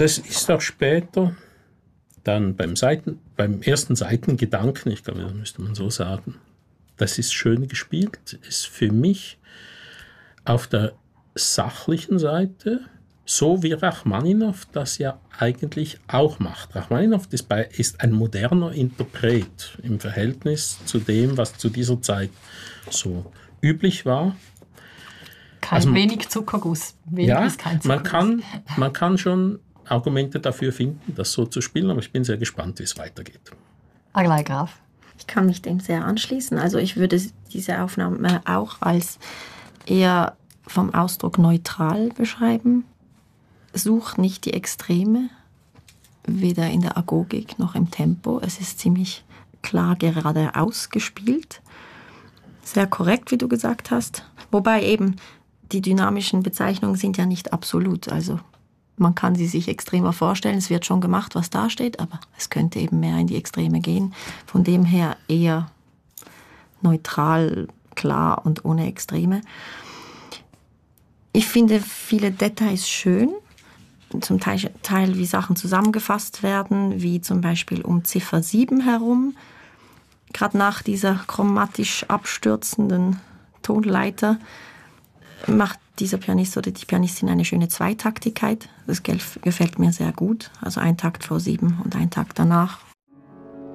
das ist auch später dann beim ersten Seitengedanken, ich glaube, das müsste man so sagen, das ist schön gespielt, ist für mich auf der sachlichen Seite, so wie Rachmaninow das ja eigentlich auch macht. Rachmaninow ist ein moderner Interpret im Verhältnis zu dem, was zu dieser Zeit so üblich war. Wenig Zuckerguss. Ist kein Zuckerguss. Man kann schon Argumente dafür finden, das so zu spielen, aber ich bin sehr gespannt, wie es weitergeht. Aglai Graf. Ich kann mich dem sehr anschließen. Also ich würde diese Aufnahme auch als eher vom Ausdruck neutral beschreiben. Such nicht die Extreme, weder in der Agogik noch im Tempo. Es ist ziemlich klar geradeaus gespielt. Sehr korrekt, wie du gesagt hast. Wobei eben die dynamischen Bezeichnungen sind ja nicht absolut. Also man kann sie sich extremer vorstellen. Es wird schon gemacht, was da steht, aber es könnte eben mehr in die Extreme gehen. Von dem her eher neutral, klar und ohne Extreme. Ich finde viele Details schön. Zum Teil wie Sachen zusammengefasst werden, wie zum Beispiel um Ziffer 7 herum. Gerade nach dieser chromatisch abstürzenden Tonleiter macht dieser Pianist oder die Pianistin eine schöne Zweitaktigkeit. Das gefällt mir sehr gut. Also ein Takt vor 7 und ein Takt danach.